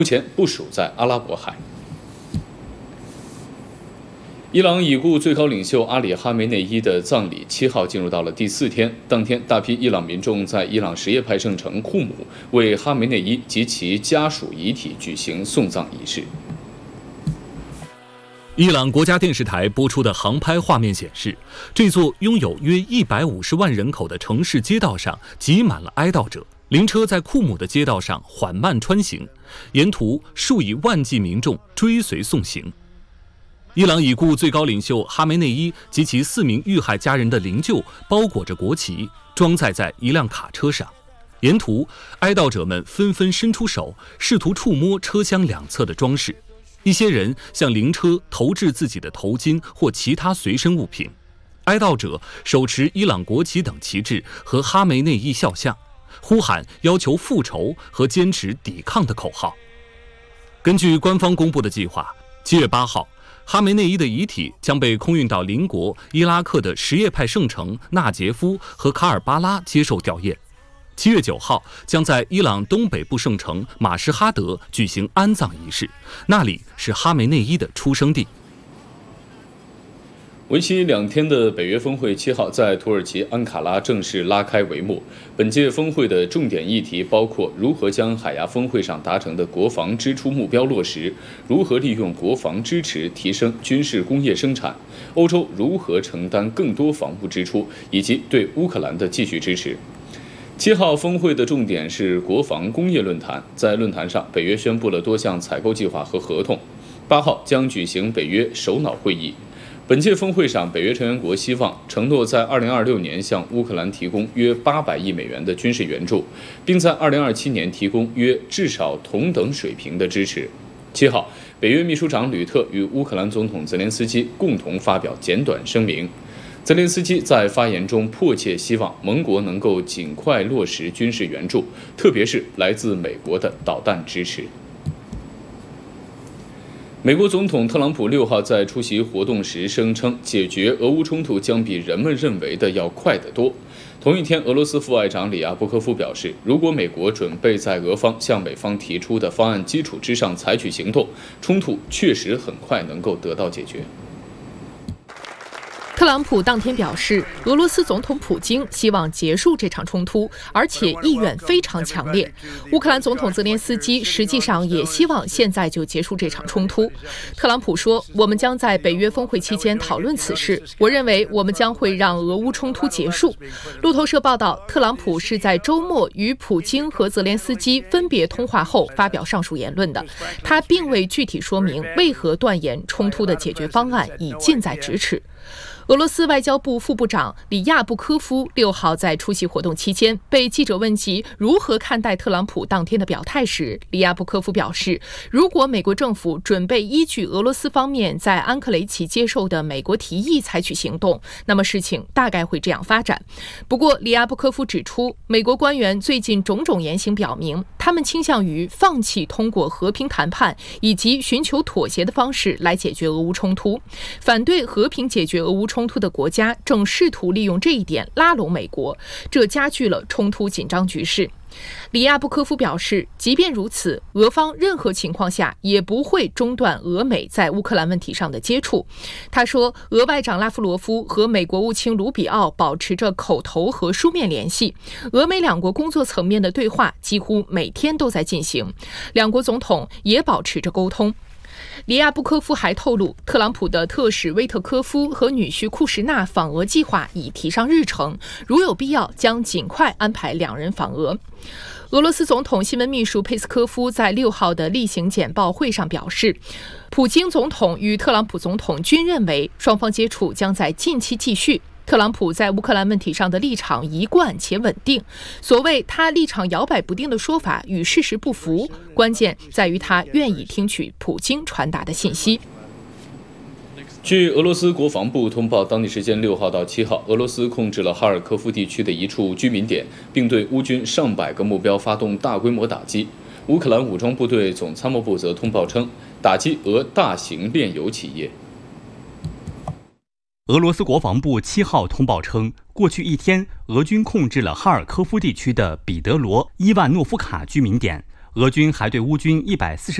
目前部署在阿拉伯海。伊朗已故最高领袖阿里·哈梅内伊的葬礼7号进入到了第4天。当天，大批伊朗民众在伊朗什叶派圣城库姆为哈梅内伊及其家属遗体举行送葬仪式。 伊朗国家电视台播出的航拍画面显示，这座拥有约150万人口的城市街道上挤满了哀悼者，灵车在库姆的街道上缓慢穿行，沿途数以万计民众追随送行。伊朗已故最高领袖哈梅内伊及其4名遇害家人的灵柩包裹着国旗，装载在一辆卡车上。沿途，哀悼者们纷纷伸出手，试图触摸车厢两侧的装饰。一些人向灵车投掷自己的头巾或其他随身物品。哀悼者手持伊朗国旗等旗帜和哈梅内伊肖像，呼喊要求复仇和坚持抵抗的口号。根据官方公布的计划，7月8号，哈梅内伊的遗体将被空运到邻国伊拉克的什叶派圣城纳杰夫和卡尔巴拉接受吊唁。7月9号，将在伊朗东北部圣城马什哈德举行安葬仪式，那里是哈梅内伊的出生地。 为期2天的北约峰会7号在土耳其安卡拉正式拉开帷幕。本届峰会的重点议题包括如何将海牙峰会上达成的国防支出目标落实，如何利用国防支持提升军事工业生产，欧洲如何承担更多防务支出，以及对乌克兰的继续支持。7号峰会的重点是国防工业论坛，在论坛上，北约宣布了多项采购计划和合同。8号将举行北约首脑会议。本届峰会上，北约成员国希望承诺在2026年向乌克兰提供约800亿美元的军事援助，并在2027年提供约至少同等水平的支持。7号，北约秘书长吕特与乌克兰总统泽连斯基共同发表简短声明。泽连斯基在发言中迫切希望盟国能够尽快落实军事援助，特别是来自美国的导弹支持。美国总统特朗普6号在出席活动时声称，解决俄乌冲突将比人们认为的要快得多。同一天，俄罗斯副外长里亚布科夫表示，如果美国准备在俄方向美方提出的方案基础之上采取行动，冲突确实很快能够得到解决。 特朗普当天表示，俄罗斯总统普京希望结束这场冲突，而且意愿非常强烈。乌克兰总统泽连斯基实际上也希望现在就结束这场冲突。特朗普说，我们将在北约峰会期间讨论此事，我认为我们将会让俄乌冲突结束。路透社报道，特朗普是在周末与普京和泽连斯基分别通话后发表上述言论的，他并未具体说明为何断言冲突的解决方案已近在咫尺。俄罗斯外交部副部长里亚布科夫6号在出席活动期间被记者问及如何看待特朗普当天的表态时，里亚布科夫表示，如果美国政府准备依据俄罗斯方面在安克雷奇接受的美国提议采取行动，那么事情大概会这样发展。不过，里亚布科夫指出，美国官员最近种种言行表明，他们倾向于放弃通过和平谈判以及寻求妥协的方式来解决俄乌冲突，反对和平解决俄乌冲突的国家正试图利用这一点拉拢美国，这加剧了冲突紧张局势。里亚布科夫表示，即便如此，俄方任何情况下也不会中断俄美在乌克兰问题上的接触。他说，俄外长拉夫罗夫和美国务卿卢比奥保持着口头和书面联系，俄美两国工作层面的对话几乎每天都在进行，两国总统也保持着沟通。里亚布科夫还透露，特朗普的特使威特科夫和女婿库什纳访俄计划已提上日程，如有必要将尽快安排两人访俄。俄罗斯总统新闻秘书佩斯科夫在6号的例行简报会上表示，普京总统与特朗普总统均认为双方接触将在近期继续。特朗普在乌克兰问题上的立场一贯且稳定，所谓他立场摇摆不定的说法与事实不符，关键在于他愿意听取普京传达的信息。 据俄罗斯国防部通报，当地时间6号到7号，俄罗斯控制了哈尔科夫地区的一处居民点，并对乌军上百个目标发动大规模打击。乌克兰武装部队总参谋部则通报称，打击俄大型炼油企业。 俄罗斯国防部7号通报称，过去一天，俄军控制了哈尔科夫地区的彼得罗、伊万诺夫卡居民点， 俄军还对乌军140